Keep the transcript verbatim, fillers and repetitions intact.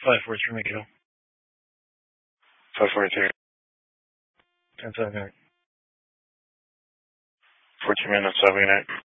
five four three, make it up. five four three. ten seven, fourteen minutes, seven eight.